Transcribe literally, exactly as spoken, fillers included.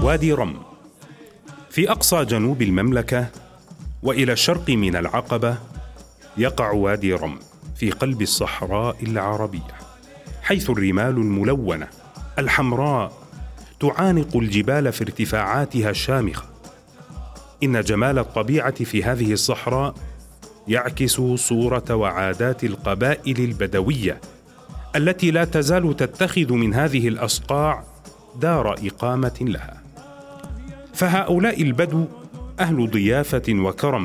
وادي رم في أقصى جنوب المملكة، وإلى الشرق من العقبة يقع وادي رم في قلب الصحراء العربية، حيث الرمال الملونة الحمراء تعانق الجبال في ارتفاعاتها الشامخة. إن جمال الطبيعة في هذه الصحراء يعكس صورة وعادات القبائل البدوية التي لا تزال تتخذ من هذه الأصقاع دار إقامة لها. فهؤلاء البدو أهل ضيافة وكرم،